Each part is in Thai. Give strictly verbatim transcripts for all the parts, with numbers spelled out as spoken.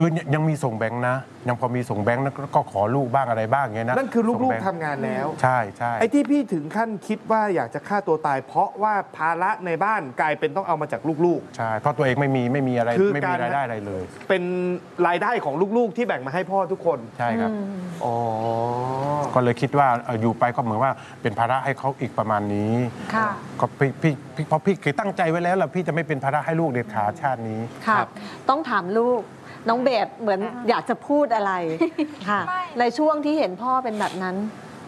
คือยังมีส่งแบงค์นะยังพอมีส่งแบงค์ก็ขอลูกบ้างอะไรบ้างเงี้ยนะนั่นคือลูกๆทำงานแล้วใช่ใช่ไอ้ที่พี่ถึงขั้นคิดว่าอยากจะฆ่าตัวตาย เพราะว่าภาระในบ้านกลายเป็นต้องเอามาจากลูกๆใช่เพราะตัวเองไม่มีไม่มีอะไรไม่มีรายได้อะไรเลยเป็นรายได้ของลูกๆที่แบ่งมาให้พ่อทุกคนใช่ครับอ๋อก็เลยคิดว่าอยู่ไปก็เหมือนว่าเป็นภาระให้เขาอีกประมาณนี้ค่ะก็พี่พี่เพราะพี่เคยตั้งใจไว้แล้วล่ะพี่จะไม่เป็นภาระให้ลูกเด็ดขาดชาตินี้ค่ะต้องถามลูกน้องเบสเหมือนอยากจะพูดอะไรค่ะในช่วงที่เห็นพ่อเป็นแบบนั้น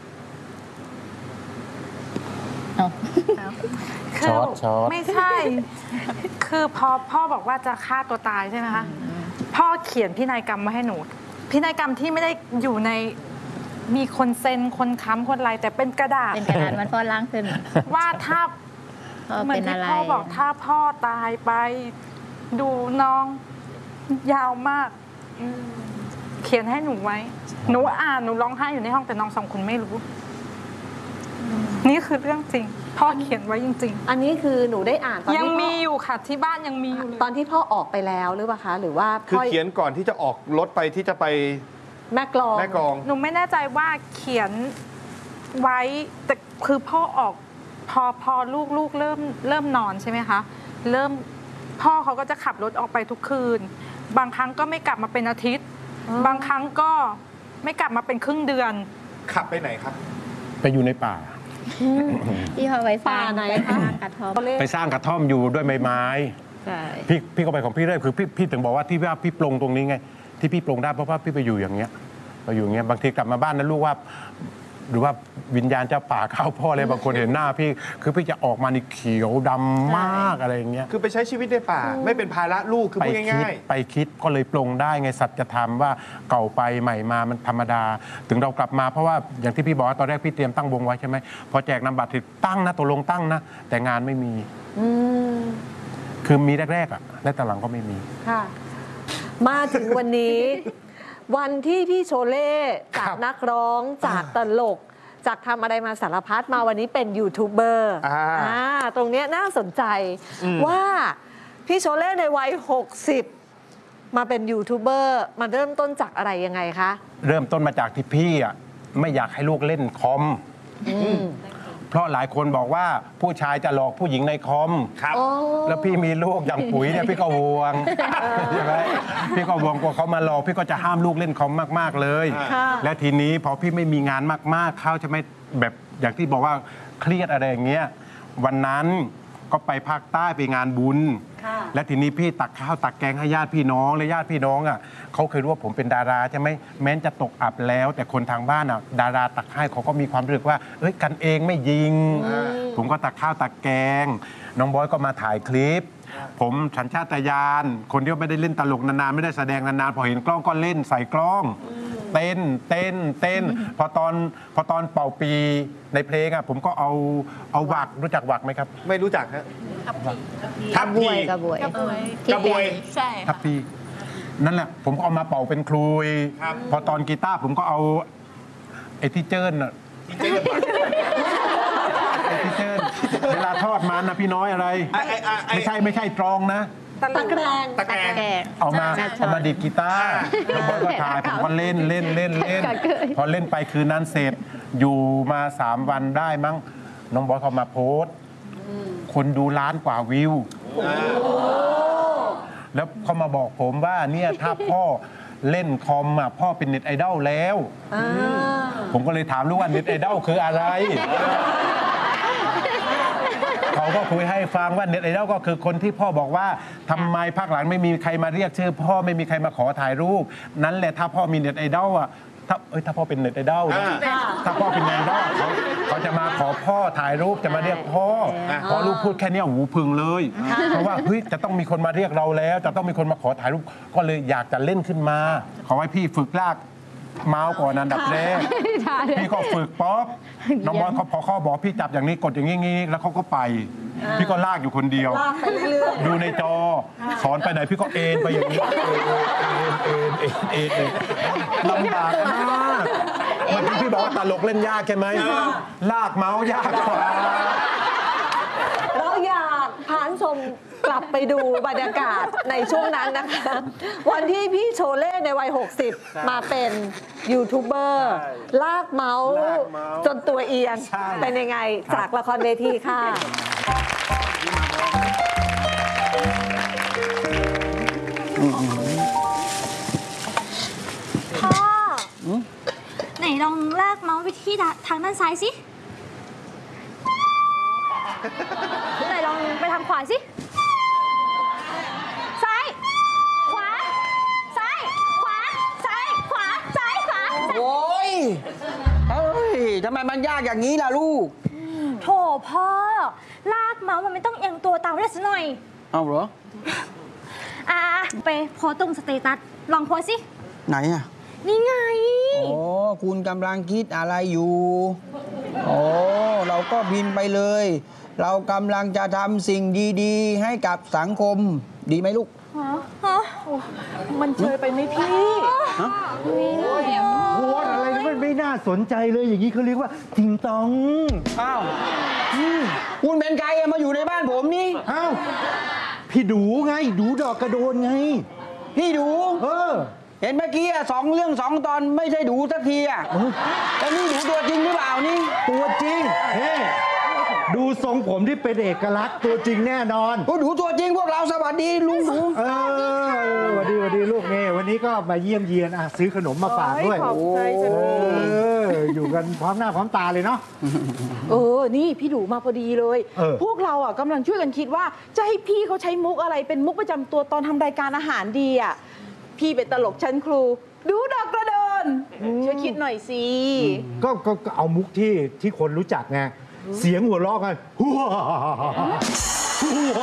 ช็อตช็อตไม่ใช่ คือพอพ่อบอกว่าจะฆ่าตัวตายใช่ไหมคะพ่อเขียนพินัยกรรมมาให้หนูพินัยกรรมที่ไม่ได้อยู่ในมีคนเซ็นคนค้ำคนอะไรแต่เป็นกระดาษเป็นกระดาษมันพ่อล้างขึ้นว่าถ้าเหมือนที่พ่อบอกถ้าพ่อตายไปดูน้องยาวมากเขียนให้หนูไว้หนูอ่านหนูร้องไห้อยู่ในห้องแต่น้องสองคนไม่รู้นี่คือเรื่องจริงพ่อเขียนไว้จริงๆอันนี้คือหนูได้อ่านตอนยังมีอยู่ค่ะที่บ้านยังมีอยู่ตอนที่พ่อออกไปแล้วหรือเปล่าคะหรือว่าคือเขียนก่อนที่จะออกรถไปที่จะไปแม่กลองแม่กลองหนูไม่แน่ใจว่าเขียนไว้แต่คือพ่อออกพอพอลูกลูกเริ่มเริ่มนอนใช่ไหมคะเริ่มพ่อเขาก็จะขับรถออกไปทุกคืนบางครั้งก็ไม่กลับมาเป็นอาทิตย์บางครั้งก็ไม่กลับมาเป็นครึ่งเดือนขับไปไหนครับไปอยู่ในป่าที่เขาไปสร้างไหนไปสร้างกระท่อมไปสร้างกระท่อมอยู่ด้วยไม้ไม้พี่พี่ก็ไปของพี่เรื่อยคือพี่พี่ถึงบอกว่าที่ว่าพี่ปลงตรงนี้ไงที่พี่ปลงได้เพราะว่าพี่ไปอยู่อย่างเงี้ยไปอยู่อย่างเงี้ยบางทีกลับมาบ้านนะลูกว่าหรือว่าวิญญาณเจ้าป่าเข้าพ่อเลยบางคนเห็นหน้าพี่คือพี่จะออกมาในเขียวดำมากอะไรอย่างเงี้ยคือไปใช้ชีวิตในป่าไม่เป็นภาระลูกคือพูดง่ายๆไปคิดก็เลยปลงได้ไงสัจธรรมว่าเก่าไปใหม่มามันธรรมดาถึงเรากลับมาเพราะว่าอย่างที่พี่บอกว่าตอนแรกพี่เตรียมตั้งวงไว้ใช่ไหมพอแจกนามบัตรตั้งนะตกลงตั้งนะแต่งานไม่มีคือมีแรกๆอ่ะและแต่หลังก็ไม่มีค่ะมาถึงวันนี้วันที่พี่โชเล่จากนักร้องจากตลกจากทำอะไรมาสารพัดมาวันนี้เป็นยูทูบเบอร์ตรงนี้น่าสนใจว่าพี่โชเล่ในวัยหกสิบมาเป็นยูทูบเบอร์มาเริ่มต้นจากอะไรยังไงคะเริ่มต้นมาจากที่พี่อ่ะไม่อยากให้ลูกเล่นคอมเพราะหลายคนบอกว่าผู้ชายจะหลอกผู้หญิงในคอมครับแล้วพี่มีลูกอย่างปุ๋ยเนี่ยพี่ก็ห่วงใช่ไหมพี่ก็ห่วงกลัวเขามาหลอกพี่ก็จะห้ามลูกเล่นคอมมากๆเลยและทีนี้พอพี่ไม่มีงานมากๆเขาจะไม่แบบอย่างที่บอกว่าเครียดอะไรอย่างเงี้ยวันนั้นก็ไปภาคใต้ไปงานบุญและทีนี้พี่ตักข้าวตักแกงให้ญาติพี่น้องและญาติพี่น้องอ่ะเขาเคยรู้ว่าผมเป็นดาราใช่ไหมแม้จะตกอับแล้วแต่คนทางบ้านอ่ะดาราตักให้เขาก็มีความรู้สึกว่าเอ้ยกันเองไม่ยิงผมก็ตักข้าวตักแกงน้องบอยก็มาถ่ายคลิปผมสัญชาตญาณคนที่ไม่ได้เล่นตลกนานๆไม่ได้แสดงนานๆพอเห็นกล้องก็เล่นใส่กล้องเต้นเต้นเต้นพอตอนพอตอนเป่าปีในเพลงอ่ะผมก็เอาเอาวักรู้จักวักไหมครับไม่รู้จักฮะทับบวยกระบวยกระบวยใช่ทับปีนั่นแหละผมเอามาเป่าเป็นคลุยพอตอนกีตาร์ผมก็เอาไอ้ที่เจิ้นอ่ะไอ้ที่เจิ้นเวลาทอดมันนะพี่น้อยอะไรไม่ใช่ไม่ใช่ตรองนะตะแกรงตะแกรงเอามาเอามาดีดกีตาร์แล้วบอยก็ถ่ายผมก็เล่นเล่นเล่นเล่นพอเล่นไปคืนนั้นเสร็จอยู่มาสามวันได้มั้งน้องบอยเขามาโพสคนดูล้านกว่าวิวแล้วเขามาบอกผมว่าเนี่ยถ้าพ่อเล่นคอมอ่ะพ่อเป็นเน็ตไอดอลแล้วผมก็เลยถามลูกว่าเน็ตไอดอลคืออะไรเขาก็คุยให้ฟังว่าเน็ตไอดอลก็คือคนที่พ่อบอกว่าทำไมภาคหลังไม่มีใครมาเรียกชื่อพ่อไม่มีใครมาขอถ่ายรูปนั้นแหละถ้าพ่อมีเน็ตไอดอลอ่ะถ้าเอ้ยถ้าพ่อเป็นเน็ตไอดอลถ้าพ่อเป็นเน็ตไอดอลเขาเขาจะมาขอพ่อถ่ายรูปจะมาเรียกพ่อพอลูกพูดแค่นี้หูพึงเลยเพราะว่าเฮ้ยจะต้องมีคนมาเรียกเราแล้วจะต้องมีคนมาขอถ่ายรูปก็เลยอยากจะเล่นขึ้นมาขอให้พี่ฝึกลากเมาส์ก่อนอันดับแรกพี่ก็ฝึกป๊อปน้องบอยเขาพอเขาบอกพี่จับอย่างนี้กดอย่างนี้แล้วเขาก็ไปพี่ก็ลากอยู่คนเดียวดูในจอสอนไปไหนพี่ก็เอ็นไปอย่างนี้เอ็นเอ็นเอ็นเอ็นลำบากมากเมื่อกี้พี่บอกว่าตลกเล่นยากใช่ไหมลากเมาส์ยากกว่าเราอยากพาชมกลับไปดูบรรยากาศในช่วงนั้นนะคะ วันที่พี่โชเล่ในวัย หกสิบ มาเป็นยูทูบเบอร์ลากเมาส์ลากเมาส์จนตัวเอียงใช่เป็นยังไงจากละครเวทีค่ะพ่ออไหนลองลากเมาส์ไปที่ทางด้านซ้ายสิ ไหนลองไปทางขวาสิ ซ้าย ขวา ซ้าย ขวา ซ้าย ขวา ซ้าย ขวาโอ้ยเฮ้ยทำไมมันยากอย่างนี้ล่ะลูกโถพ่อ ลากเมาส์มันไม่ต้องเอียงตัวตามได้สักหน่อยเอาเหรออ่าไปโพสต์ตรงสเตตัส ลองโพสต์สิไหนอ่ะนี่ไงโอ้คุณกำลังคิดอะไรอยู่ โอ้เราก็พิมพ์ไปเลย เรากำลังจะทำสิ่งดีๆ ให้กับสังคม ดีไหมลูกมันเชยไปไหมพี่โพสต์อะไรไม่ไม่น่าสนใจเลยอย่างนี้เขาเรียกว่าติงตองอ้าวคุณเป็นใครอะมาอยู่ในบ้านผมนี่อ้าวพี่ดูไงดูดอกกระโดนไงพี่ดูเออเห็นเมื่อกี้อะสองเรื่องสองตอนไม่ใช่ดูสักทีอะแล้วนี่ดูตัวจริงหรือเปล่านี่ตัวจริงเฮ้ดูทรงผมที่เป็นเอกลักษณ์ตัวจริงแน่นอนโอ้ดูตัวจริงพวกเราสวัสดีลุงหนูเออสวัสดีสวัสดีลูกนี่วันนี้ก็มาเยี่ยมเยียนอ่ะซื้อขนมมาฝากด้วยขอบใจจังเอเลยออยู่กันพร้อมหน้าพร้อมตาเลยเนาะเออ นี่พี่ดูมาพอดีเลยเออพวกเราอ่ะกำลังช่วยกันคิดว่า จะให้พี่เขาใช้มุกอะไรเป็นมุกประจำตัวตอนทำรายการอาหารดีอ่ะ พี่เป็นตลกชั้นครู ดูดอกกระเดินช่วยคิดหน่อยสิก็ก็ก็เอามุกที่ที่คนรู้จักไงเสียงหัวเราะกันฮัวฮัว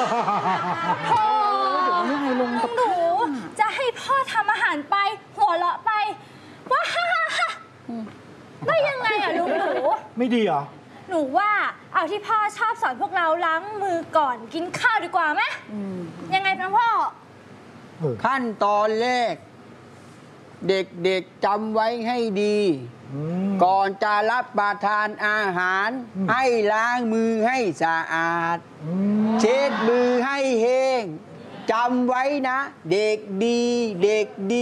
หนูจะให้พ่อทำอาหารไป หัวเราะไปว่าฮ่าฮ่าฮ่าได้ยังไงอะลุงหนูไม่ดีเหรอหนูว่าเอาที่พ่อชอบสอนพวกเราล้างมือก่อนกินข้าวดีกว่าไหมยังไงนะพ่อขั้นตอนแรก เด็กๆจำไว้ให้ดี ก่อนจะรับประทานอาหาร ให้ล้างมือให้สะอาด เช็ดมือให้แห้งจำไว้นะ เด็กดี เด็กดี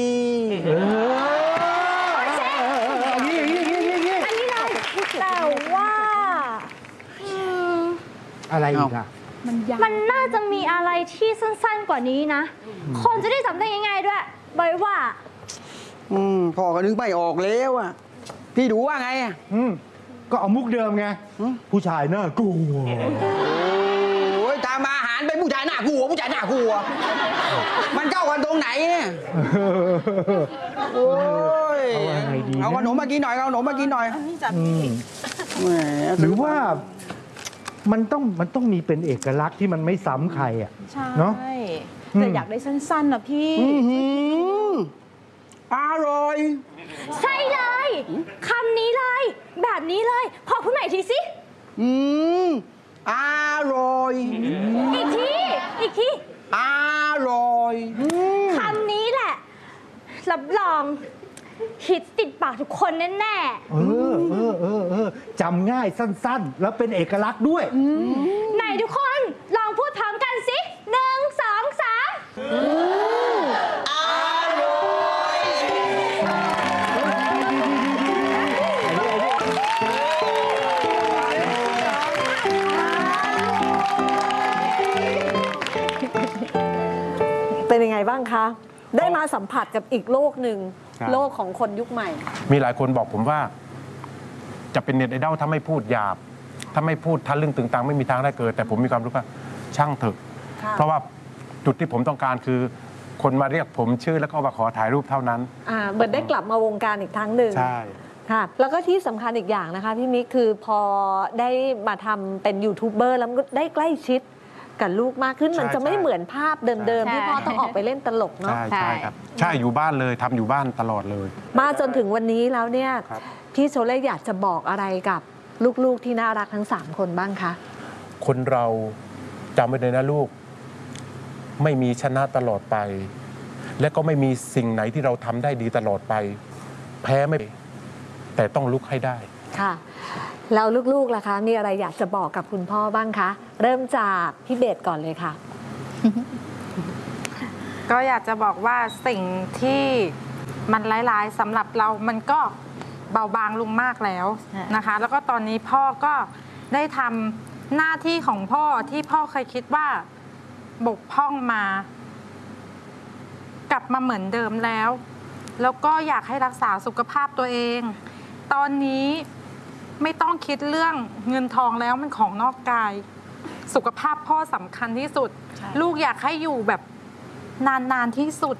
อันนี้เลยแต่ว่าอืมอะไรอีกอ่ะมันน่าจะมีอะไรที่สั้นๆกว่านี้นะ คนจะได้จำได้ง่ายๆด้วยบอยว่าอืมพ่อก็นึกไม่ออกแล้วอ่ะ พี่ดูว่าไงอ่ะอืมก็เอามุกเดิมไง ผู้ชายน่ากลัวโอ้ยทำอาหารเป็นผู้ชายหน้ากลัว ผู้ชายหน้ากลัว มันเข้ากันตรงไหนเนี่ยโอ้ยเอาอะไรดีนะเอาขนมมากินหน่อยเอาขนมมากินหน่อยอืมแหมหรือว่ามันต้องมันต้องมีเป็นเอกลักษณ์ที่มันไม่ซ้ำใครอ่ะใช่เนอะแต่อยากได้สั้นๆนะพี่อื้อหืออร่อยใช่เลยคำนี้เลย แบบนี้เลย พอพูดใหม่ทีสิอืมอร่อยอีกที อีกทีอร่อยคำนี้แหละ รับรองฮิตติดปากทุกคนแน่เออเออเออเออจำง่ายสั้นๆ แล้วเป็นเอกลักษณ์ด้วยๆไหนทุกคนลองพูดพร้อมกันสิหนึ่งสองสามเป็นยังไงบ้างคะ ได้มาสัมผัสกับอีกโลกหนึ่งครับโลกของคนยุคใหม่มีหลายคนบอกผมว่า จะเป็นเน็ตไอดอลถ้าไม่พูดหยาบ ถ้าไม่พูดทะลึ่งตึงตังไม่มีทางได้เกิด แต่ผมมีความรู้ว่าช่างเถอะค่ะเพราะว่าจุดที่ผมต้องการคือ คนมาเรียกผมชื่อแล้วก็มาขอถ่ายรูปเท่านั้นอ่าเหมือนได้กลับมาวงการอีกครั้งหนึ่งใช่ค่ะ แล้วก็ที่สำคัญอีกอย่างนะคะพี่มิกคือพอได้มาทำเป็นยูทูบเบอร์แล้วมันก็ได้ใกล้ชิดกับลูกมากขึ้นใช่มันจะไม่ใช่เหมือนภาพเดิมๆที่พ่อต้องออกไปเล่นตลกเนาะใช่ใช่ครับ ใช่อยู่บ้านเลยทำอยู่บ้านตลอดเลยมาจนถึงวันนี้แล้วเนี่ยครับพี่โชเล่อยากจะบอกอะไรกับลูกๆที่น่ารักทั้งสามคนบ้างคะคนเราจำไว้เลยนะลูก ไม่มีชนะตลอดไป และก็ไม่มีสิ่งไหนที่เราทำได้ดีตลอดไป แพ้ไม่แต่ต้องลุกให้ได้ค่ะ แล้วลูกๆล่ะคะ มีอะไรอยากจะบอกกับคุณพ่อบ้างคะ เริ่มจากพี่เบสก่อนเลยค่ะก็อยากจะบอกว่าสิ่งที่มันร้ายๆสำหรับเรามันก็เบาบางลงมากแล้วนะคะ แล้วก็ตอนนี้พ่อก็ได้ทำหน้าที่ของพ่อที่พ่อเคยคิดว่าบกพร่องมา กลับมาเหมือนเดิมแล้ว แล้วก็อยากให้รักษาสุขภาพตัวเอง ตอนนี้ไม่ต้องคิดเรื่องเงินทองแล้วมันของนอกกาย สุขภาพพ่อสำคัญที่สุด ลูกอยากให้อยู่แบบนานๆที่สุด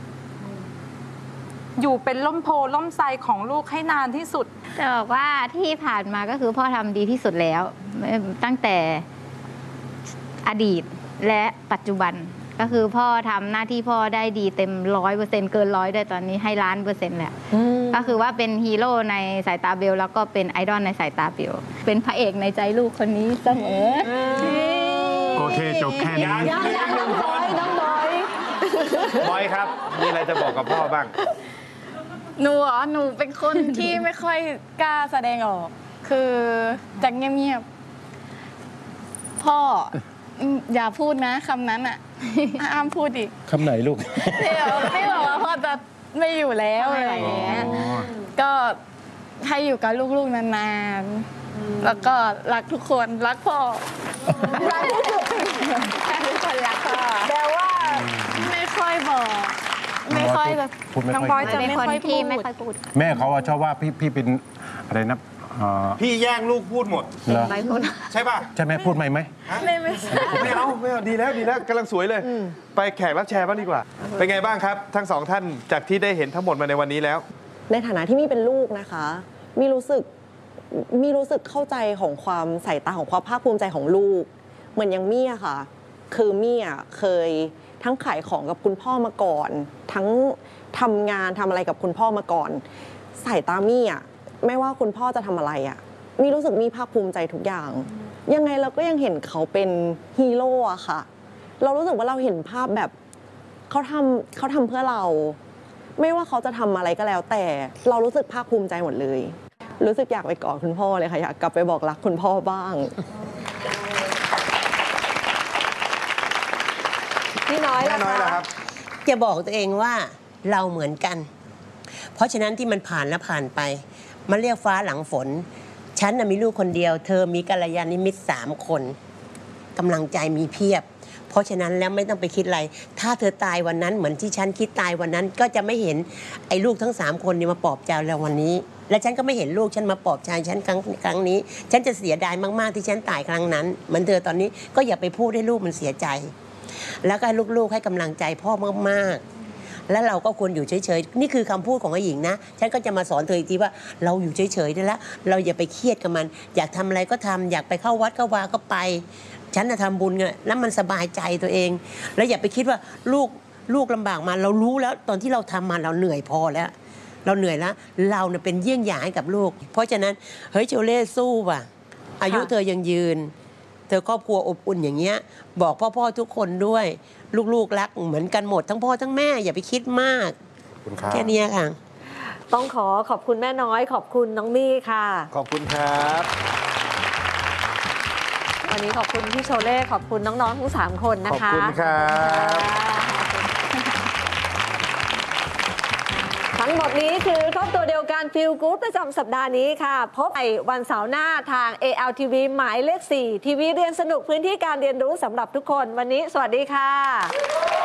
อยู่เป็นล่มโพล่มไทรของลูกให้นานที่สุดจะบอกว่าที่ผ่านมาก็คือพ่อทำดีที่สุดแล้ว ตั้งแต่อดีตและปัจจุบันก็คือพ่อทำหน้าที่พ่อได้ดีเต็มร้อยเปอร์เซ็นต์เกินร้อยด้วยตอนนี้ให้ล้านเปอร์เซ็นต์แหละก็คือว่าเป็นฮีโร่ในสายตาเบลแล้วก็เป็นไอดอลในสายตาเบลเป็นพระเอกในใจลูกคนนี้เสมอโอเคจบแค่นี้ยังยังน้องบอยน้องบอยบอยครับ มีอะไรจะบอกกับพ่อบ้างหนูเหรอหนูเป็นคนที่ไม่ค่อยกล้าแสดงออก คือจะเงียบๆพ่ออืมอย่าพูดนะคำนั้นอ่ะห้ามพูดอีกคำไหนลูกที่บอกที่บอกว่าพ่อจะไม่อยู่แล้วอะไรอย่างเงี้ยก็ให้อยู่กับลูกๆนานๆแล้วก็รักทุกคนรักพ่อรักทุกคนรักพ่อแต่ว่าไม่ค่อยบอก ไม่ค่อยจะพูดไม่น้องค่บออย ยจะเป็นไม่คนค่อยที่พูไม่ดค่อยพูดแม่เขาอะชอบว่าพี่พี่เป็นอะไรนะเอ่อพี่แย่งลูกพูดหมดเหรอไม่พูดใช่ป่ะใช่ไหมพูดไหมไหมไม่ไม่ไม่เอาไม่เอาดีแล้วดีแล้วกำลังสวยเลย ไปแขกรับแชร์บ้างดีกว่า เป็นไงบ้างครับ ทั้งสองท่านจากที่ได้เห็นทั้งหมดมาในวันนี้แล้วในฐานะที่มี่เป็นลูกนะคะมี่รู้สึกมี่รู้สึกเข้าใจของความสายตาของความภาคภูมิใจของลูก เหมือนอย่างมี่อะค่ะ คือมี่อะเคยทั้งขายของกับคุณพ่อมาก่อน ทั้งทำงานทำอะไรกับคุณพ่อมาก่อนสายตามี่อะไม่ว่าคุณพ่อจะทำอะไรอะมี่รู้สึกมี่ภาคภูมิใจทุกอย่าง ยังไงเราก็ยังเห็นเขาเป็นฮีโร่อะค่ะ เรารู้สึกว่าเราเห็นภาพแบบเขาทำเขาทำเพื่อเรา ไม่ว่าเขาจะทำอะไรก็แล้วแต่เรารู้สึกภาคภูมิใจหมดเลย รู้สึกอยากไปกอดคุณพ่อเลยค่ะอยากกลับไปบอกรักคุณพ่อบ้างพี่น้อยล่ะน้อยล่ะครับจะบอกตัวเองว่าเราเหมือนกัน เพราะฉะนั้นที่มันผ่านแล้วผ่านไปมันเรียกฟ้าหลังฝนฉันน่ะมีลูกคนเดียว เธอมีกัลยาณมิตรสามคนกำลังใจมีเพียบ เพราะฉะนั้นแล้วไม่ต้องไปคิดอะไรถ้าเธอตายวันนั้นเหมือนที่ฉันคิดตายวันนั้นก็จะไม่เห็นไอ้ลูกทั้งสามคนนี่มาปลอบใจเราวันนี้ และฉันก็ไม่เห็นลูกฉันมาปลอบใจฉันครั้งครั้งนี้ ฉันจะเสียดายมากๆที่ฉันตายครั้งนั้นเหมือนเธอตอนนี้ก็อย่าไปพูดให้ลูกมันเสียใจ แล้วก็ให้ลูกๆให้กำลังใจพ่อมากๆแล้วเราก็ควรอยู่เฉยๆนี่คือคำพูดของไอ้หญิงนะฉันก็จะมาสอนเธออีกทีว่าเราอยู่เฉยๆได้แล้วเราอย่าไปเครียดกับมันอยากทำอะไรก็ทำอยากไปเข้าวัดเข้าวาก็ไปฉันน่ะทำบุญเนี่ยแล้วมันสบายใจตัวเองแล้วอย่าไปคิดว่าลูกลูกลำบากมาเรารู้แล้วตอนที่เราทำมาเราเหนื่อยพอแล้วเราเหนื่อยแล้วเราเนี่ยเป็นเยี่ยงอย่างให้กับลูกเพราะฉะนั้นเฮ้ยโจเล่สู้ว่ะอายุเธอยังยืนเธอครอบครัวอบอุ่นอย่างเงี้ยบอกพ่อๆทุกคนด้วยลูกๆรักเหมือนกันหมดทั้งพ่อทั้งแม่อย่าไปคิดมากแค่นี้ค่ะต้องขอขอบคุณแม่น้อยขอบคุณน้องมี่ค่ะขอบคุณครับวันนี้ขอบคุณพี่โชเล่ขอบคุณน้องๆทั้งสามคนนะคะขอบคุณครับทั้งหมดนี้คือครอบตัวเดียวกันฟิลกู๊ดประจำสัปดาห์นี้ค่ะ พบในวันเสาร์หน้าทาง เอ แอล ที วี หมายเลข สี่ ทีวีเรียนสนุกพื้นที่การเรียนรู้สำหรับทุกคนวันนี้สวัสดีค่ะ